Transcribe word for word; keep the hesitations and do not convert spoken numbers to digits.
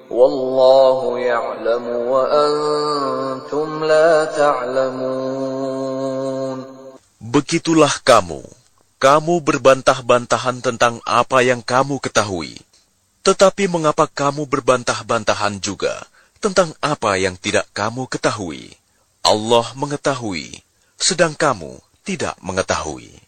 وَاللَّهُ يَعْلَمُ وَأَنْتُمْ لَا تَعْلَمُونَ. Begitulah kamu. Kamu berbantah-bantahan tentang apa yang kamu ketahui. Tetapi mengapa kamu berbantah-bantahan juga tentang apa yang tidak kamu ketahui? Allah mengetahui, sedang kamu tidak mengetahui.